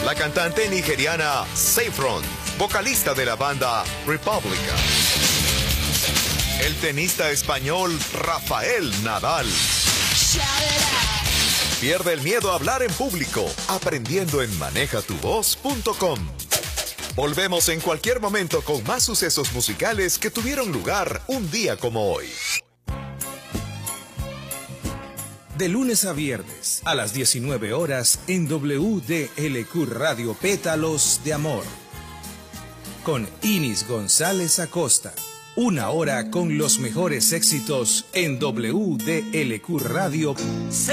la cantante nigeriana Saffron, vocalista de la banda República. El tenista español Rafael Nadal. Pierde el miedo a hablar en público, aprendiendo en manejatuvoz.com. Volvemos en cualquier momento con más sucesos musicales que tuvieron lugar un día como hoy. De lunes a viernes a las 19 horas en WDLQ Radio Pétalos de Amor. Con Inis González Acosta. 1 hora con los mejores éxitos en WDLQ Radio.